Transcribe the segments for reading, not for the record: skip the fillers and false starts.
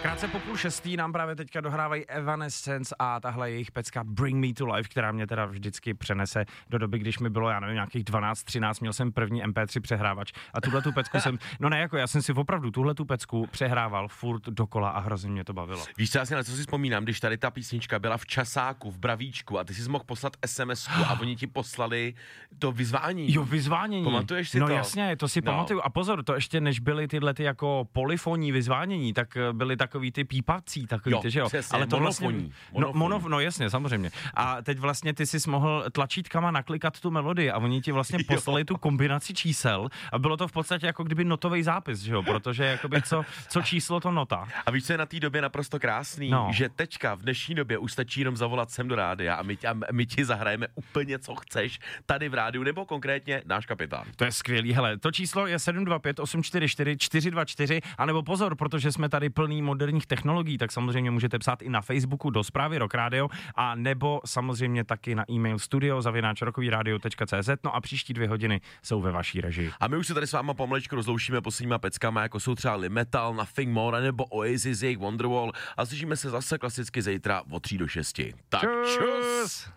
Krátce po 5:30 nám právě teďka dohrávají Evanescence a tahle jejich pecka Bring Me to Life, která mě teda vždycky přenese do doby, když mi bylo, já nevím, nějakých 12-13, měl jsem první MP3 přehrávač a tuhletu pecku jsem, já jsem si opravdu tuhletu pecku přehrával furt dokola a hrozně mě to bavilo. Víš co, na co si vzpomínám, když tady ta písnička byla v časáku, v Bravíčku a ty jsi mohl poslat SMS-ku a oni ti poslali to vyzvání. Jo, vyzvánění. Pamatuješ si no to? No jasně, to si pamatuju. A pozor, to ještě než byly tyhle ty jako polyfonní vyzvánění, tak byly takový ty pípací, takový ty, že jo. Přesně, ale to monofonní. Vlastně, no jasně, samozřejmě. A teď vlastně ty jsi mohl tlačítkama naklikat tu melodii a oni ti vlastně poslali tu kombinaci čísel a bylo to v podstatě jako kdyby notový zápis, že jo, protože jakoby co číslo, to nota. A víš, co je na té době naprosto krásný? No. Že teďka v dnešní době už stačí jenom zavolat sem do rádia a my ti zahrajeme úplně co chceš tady v rádiu, nebo konkrétně náš kapitán. To je skvělý, hele, to číslo je 725 844 424, anebo pozor, protože jsme tady plný moderních technologií, tak samozřejmě můžete psát i na Facebooku do zprávy Rock Radio, a nebo samozřejmě taky na e-mail studio@rockyradio.cz. No a příští 2 hodiny jsou ve vaší režii. A my už se tady s váma pomalečku rozloučíme posledníma peckama, jako jsou třeba Limetal, Nothing More, nebo Oasis, jejich Wonderwall, a slyšíme se zase klasicky zítra od 3 do 6. Tak čus!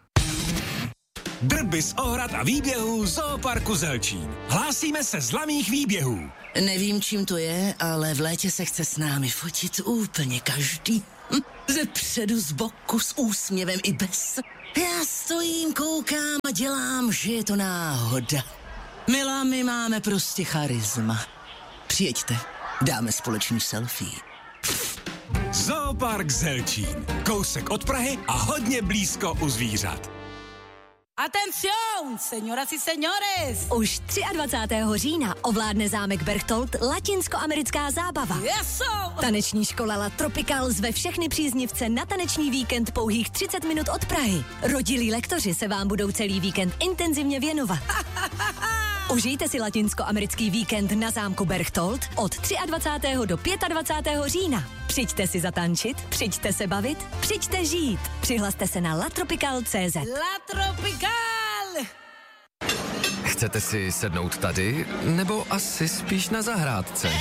Drby z ohrad a výběhů Zooparku Zelčín. Hlásíme se z laných výběhů. Nevím, čím to je, ale v létě se chce s námi fotit úplně každý. Ze předu, z boku, s úsměvem i bez. Já stojím, koukám a dělám, že je to náhoda. Milá, my máme prostě charisma. Přijeďte, dáme společný selfie. Zoopark Zelčín. Kousek od Prahy a hodně blízko u zvířat. Atención, señoras y señores! Už 23. října ovládne zámek Berchtold latinskoamerická zábava. Yes, Taneční škola La Tropical zve všechny příznivce na taneční víkend pouhých 30 minut od Prahy. Rodilí lektoři se vám budou celý víkend intenzivně věnovat. Užijte si latinskoamerický víkend na zámku Berchtold od 23. do 25. října. Přijďte si zatančit, přijďte se bavit, přijďte žít. Přihlaste se na latropical.cz. La Tropical! Chcete si sednout tady, nebo asi spíš na zahrádce?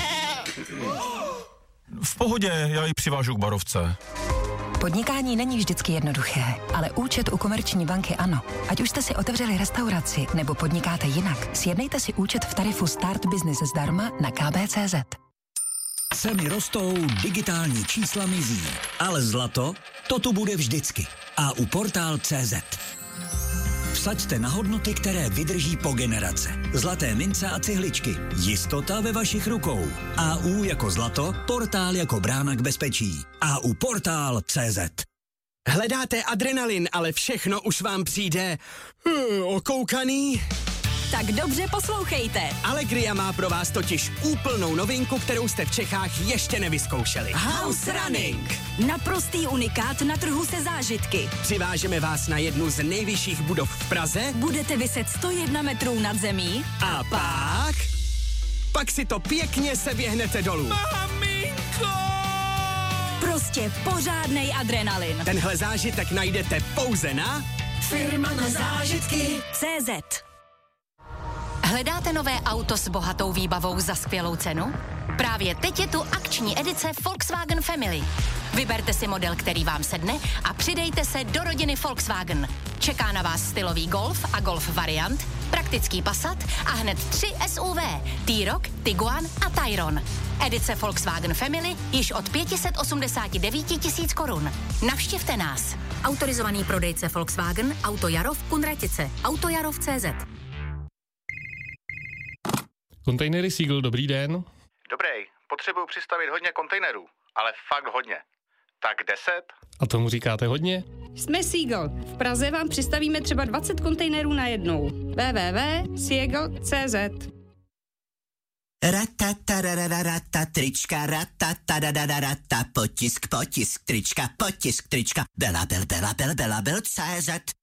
V pohodě, já ji přivážu k barovce. Podnikání není vždycky jednoduché, ale účet u Komerční banky ano. Ať už jste si otevřeli restauraci nebo podnikáte jinak, sjednejte si účet v tarifu Start Business zdarma na kb.cz. Ceny rostou, digitální čísla mizí, ale zlato, to tu bude vždycky. A u Portál.cz. Vsaďte na hodnoty, které vydrží po generace. Zlaté mince a cihličky. Jistota ve vašich rukou. AU jako zlato, Portál jako brána k bezpečí. AU Portál.cz. Hledáte adrenalin, ale všechno už vám přijde okoukaný? Tak dobře poslouchejte. Allegria má pro vás totiž úplnou novinku, kterou jste v Čechách ještě nevyzkoušeli. House Running. Naprostý unikát na trhu se zážitky. Přivážeme vás na jednu z nejvyšších budov v Praze. Budete viset 101 metrů nad zemí. A pak si to pěkně seběhnete dolů. Maminko! Prostě pořádnej adrenalin. Tenhle zážitek najdete pouze na Firma na zážitky CZ. Hledáte nové auto s bohatou výbavou za skvělou cenu? Právě teď je tu akční edice Volkswagen Family. Vyberte si model, který vám sedne a přidejte se do rodiny Volkswagen. Čeká na vás stylový Golf a Golf variant, praktický Passat a hned 3 SUV, T-Roc, Tiguan a Tayron. Edice Volkswagen Family již od 589 000 korun. Navštivte nás. Autorizovaný prodejce Volkswagen, Auto Jarov, Kunratice, Autojarov.cz. Kontejnery Seagull, dobrý den. Dobrý, potřebuju přistavit hodně kontejnerů, ale fakt hodně. Tak 10? A tomu říkáte hodně? Jsme Seagull. V Praze vám přistavíme třeba 20 kontejnerů najednou. www.seagull.cz. Ratatarararata, trička, ratatarararata, potisk, trička, bela, CZ.